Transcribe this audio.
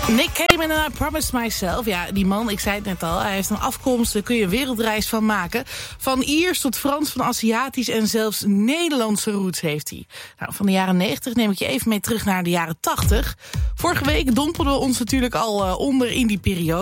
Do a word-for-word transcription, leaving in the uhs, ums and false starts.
Nick Cayman en I Promised Myself. Ja, die man, ik zei het net al, hij heeft een afkomst, daar kun je een wereldreis van maken. Van Iers tot Frans, van Aziatisch en zelfs Nederlandse roots heeft hij. Nou, van de jaren negentig neem ik je even mee terug naar de jaren tachtig. Vorige week dompelden we ons natuurlijk al uh, onder in die periode.